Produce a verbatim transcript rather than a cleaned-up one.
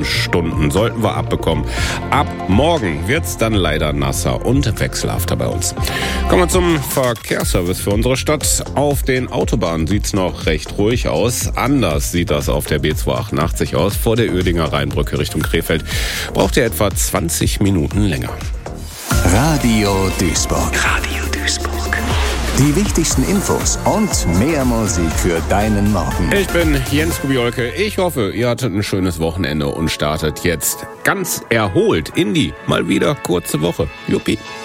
nächsten Stunden sollten wir abbekommen. Ab morgen wird's dann leider nasser und wechselhafter bei uns. Kommen wir zum Verkehrsservice für unsere Stadt. Auf den Autobahnen sieht's noch recht ruhig aus. Anders sieht das auf der B zweihundertachtundachtzig aus. Vor der Uerdinger Rheinbrücke Richtung Krefeld braucht ihr etwa zwanzig Minuten länger. Radio Duisburg. Radio Duisburg. Die wichtigsten Infos und mehr Musik für deinen Morgen. Ich bin Jens Kubiolke. Ich hoffe, ihr hattet ein schönes Wochenende und startet jetzt ganz erholt in die mal wieder kurze Woche. Juppie.